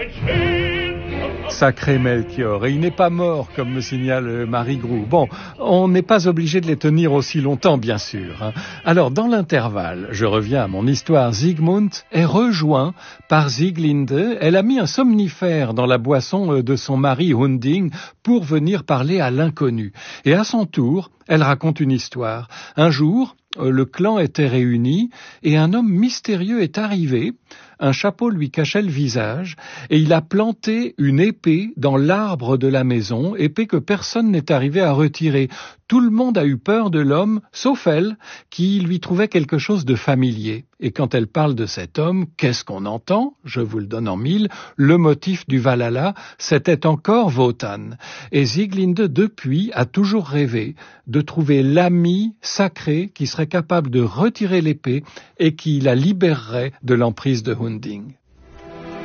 Sacré Melchior, et il n'est pas mort, comme me signale Marie Groux. Bon, on n'est pas obligé de les tenir aussi longtemps, bien sûr. Alors, dans l'intervalle, je reviens à mon histoire, Siegmund est rejoint par Sieglinde. Elle a mis un somnifère dans la boisson de son mari Hunding pour venir parler à l'inconnu. Et à son tour, elle raconte une histoire. Un jour, le clan était réuni et un homme mystérieux est arrivé. Un chapeau lui cachait le visage et il a planté une épée dans l'arbre de la maison, épée que personne n'est arrivé à retirer. Tout le monde a eu peur de l'homme, sauf elle, qui lui trouvait quelque chose de familier. Et quand elle parle de cet homme, qu'est-ce qu'on entend? Je vous le donne en mille. Le motif du Valhalla, c'était encore Wotan. Et Sieglinde, depuis, a toujours rêvé de trouver l'ami sacré qui serait capable de retirer l'épée et qui la libérerait de l'emprise de Hunding.